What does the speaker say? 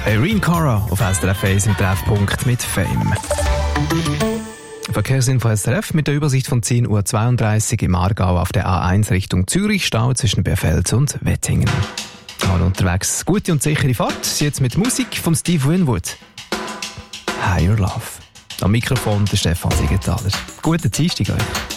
Irene Cara auf SRF 1 im Treffpunkt mit Fame. Verkehrsinfo SRF mit der Übersicht von 10.32 Uhr im Aargau auf der A1 Richtung Zürich, Stau zwischen Berfels und Wettingen. Alle unterwegs, gute und sichere Fahrt. Jetzt mit Musik von Steve Winwood. Higher Love. Am Mikrofon der Stefan Siegenthaler. Guten Dienstag euch.